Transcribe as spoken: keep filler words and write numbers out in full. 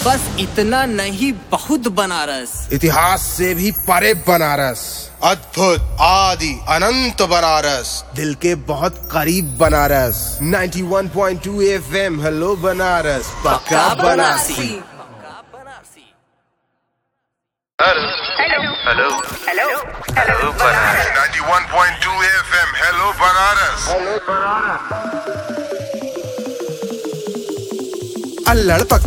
बस इतना नहीं, बहुत बनारस। इतिहास से भी परे बनारस, अद्भुत आदि अनंत बनारस, दिल के बहुत करीब बनारस। इक्यानवे पॉइंट दो एफएम, हेलो बनारस, पक्का Banarasi. Hello hello hello hello Banaras. इक्यानवे पॉइंट दो एफएम, हेलो बनारस। अल्लड़